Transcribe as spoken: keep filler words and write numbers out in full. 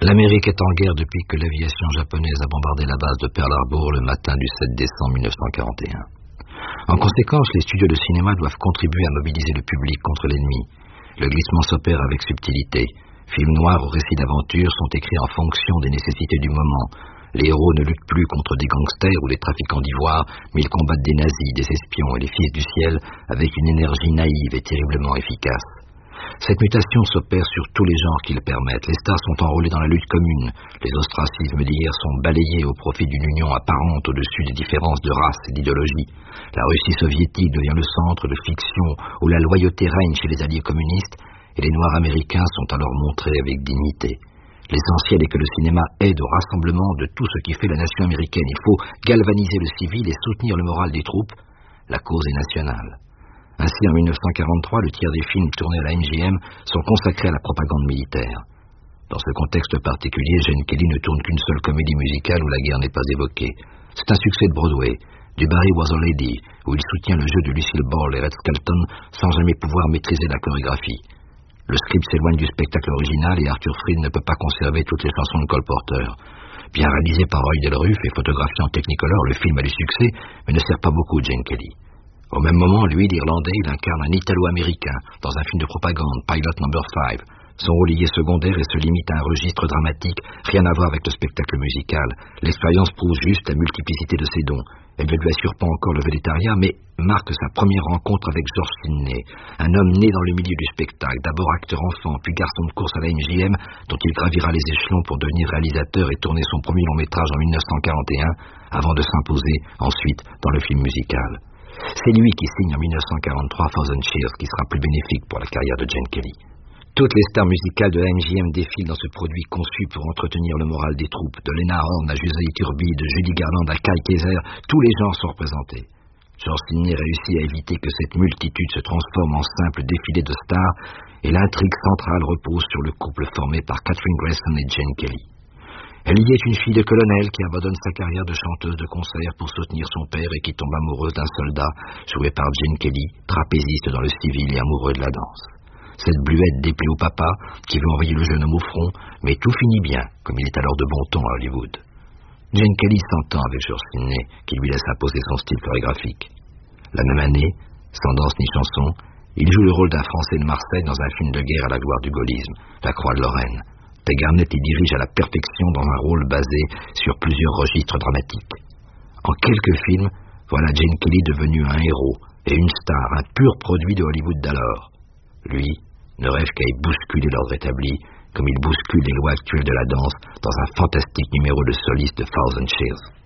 L'Amérique est en guerre depuis que l'aviation japonaise a bombardé la base de Pearl Harbor le matin du sept décembre mille neuf cent quarante et un. En conséquence, les studios de cinéma doivent contribuer à mobiliser le public contre l'ennemi. Le glissement s'opère avec subtilité. Films noirs ou récits d'aventure sont écrits en fonction des nécessités du moment. Les héros ne luttent plus contre des gangsters ou des trafiquants d'ivoire, mais ils combattent des nazis, des espions et les fils du ciel avec une énergie naïve et terriblement efficace. Cette mutation s'opère sur tous les genres qui le permettent. Les stars sont enrôlées dans la lutte commune. Les ostracismes d'hier sont balayés au profit d'une union apparente au-dessus des différences de race et d'idéologie. La Russie soviétique devient le centre de fiction où la loyauté règne chez les alliés communistes et les Noirs américains sont alors montrés avec dignité. L'essentiel est que le cinéma aide au rassemblement de tout ce qui fait la nation américaine. Il faut galvaniser le civil et soutenir le moral des troupes. La cause est nationale. Ainsi, en mille neuf cent quarante-trois, le tiers des films tournés à la M G M sont consacrés à la propagande militaire. Dans ce contexte particulier, Gene Kelly ne tourne qu'une seule comédie musicale où la guerre n'est pas évoquée. C'est un succès de Broadway, du Barry Was a Lady, où il soutient le jeu de Lucille Ball et Red Skelton sans jamais pouvoir maîtriser la chorégraphie. Le script s'éloigne du spectacle original et Arthur Freed ne peut pas conserver toutes les chansons de Cole Porter. Bien réalisé par Roy Del Ruff et photographié en Technicolor, le film a du succès, mais ne sert pas beaucoup Gene Kelly. Au même moment, lui, l'Irlandais, il incarne un Italo-américain dans un film de propagande, Pilot Number five. Son rôle y est secondaire et se limite à un registre dramatique, rien à voir avec le spectacle musical. L'expérience prouve juste la multiplicité de ses dons. Elle ne lui assure pas encore le végétariat, mais marque sa première rencontre avec George Sidney, un homme né dans le milieu du spectacle, d'abord acteur enfant, puis garçon de course à la M G M, dont il gravira les échelons pour devenir réalisateur et tourner son premier long métrage en mille neuf cent quarante et un, avant de s'imposer ensuite dans le film musical. C'est lui qui signe en mille neuf cent quarante-trois Thousand Cheers, qui sera plus bénéfique pour la carrière de Gene Kelly. Toutes les stars musicales de la M G M défilent dans ce produit conçu pour entretenir le moral des troupes. De Lena Horne à José Iturbi, de Judy Garland à Kyle Kaiser, tous les genres sont représentés. George Sidney réussit à éviter que cette multitude se transforme en simple défilé de stars, et l'intrigue centrale repose sur le couple formé par Katherine Grayson et Gene Kelly. Elle y est une fille de colonel qui abandonne sa carrière de chanteuse de concert pour soutenir son père et qui tombe amoureuse d'un soldat, joué par Gene Kelly, trapéziste dans le civil et amoureux de la danse. Cette bluette déplaît au papa, qui veut envoyer le jeune homme au front, mais tout finit bien, comme il est alors de bon ton à Hollywood. Gene Kelly s'entend avec George Sidney, qui lui laisse imposer son style chorégraphique. La même année, sans danse ni chanson, il joue le rôle d'un Français de Marseille dans un film de guerre à la gloire du gaullisme, La Croix de Lorraine. Tay Garnett y dirige à la perfection dans un rôle basé sur plusieurs registres dramatiques. En quelques films, voilà Gene Kelly devenu un héros et une star, un pur produit de Hollywood d'alors. Lui ne rêve qu'à y bousculer l'ordre établi, comme il bouscule les lois actuelles de la danse dans un fantastique numéro de soliste de Thousand Cheers.